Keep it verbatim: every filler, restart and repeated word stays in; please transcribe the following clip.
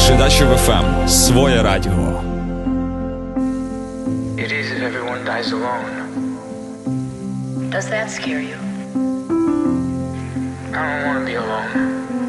Передача в еф ем «Своє радіо». It is if everyone dies alone. Does that scare you? I don't want to be alone.